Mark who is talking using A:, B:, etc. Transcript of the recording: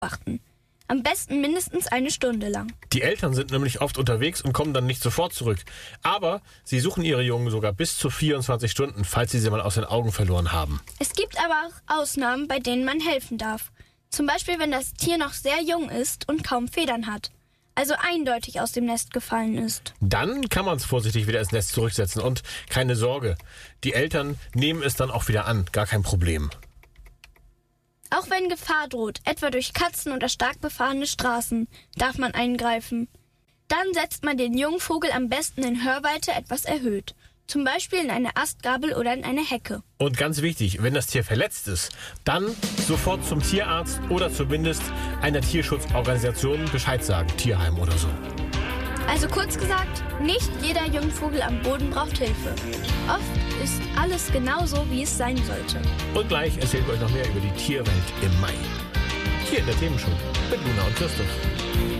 A: beobachten. Am besten mindestens 1 Stunde lang.
B: Die Eltern sind nämlich oft unterwegs und kommen dann nicht sofort zurück. Aber sie suchen ihre Jungen sogar bis zu 24 Stunden, falls sie mal aus den Augen verloren haben.
A: Es gibt aber auch Ausnahmen, bei denen man helfen darf. Zum Beispiel, wenn das Tier noch sehr jung ist und kaum Federn hat. Also eindeutig aus dem Nest gefallen ist.
B: Dann kann man es vorsichtig wieder ins Nest zurücksetzen. Und keine Sorge, die Eltern nehmen es dann auch wieder an. Gar kein Problem.
A: Auch wenn Gefahr droht, etwa durch Katzen oder stark befahrene Straßen, darf man eingreifen. Dann setzt man den jungen Vogel am besten in Hörweite etwas erhöht. Zum Beispiel in eine Astgabel oder in eine Hecke.
B: Und ganz wichtig, wenn das Tier verletzt ist, dann sofort zum Tierarzt oder zumindest einer Tierschutzorganisation Bescheid sagen, Tierheim oder so.
A: Also kurz gesagt, nicht jeder Jungvogel am Boden braucht Hilfe. Oft ist alles genauso, wie es sein sollte.
B: Und gleich erzählen wir euch noch mehr über die Tierwelt im Mai. Hier in der Themenshow mit Luna und Christoph.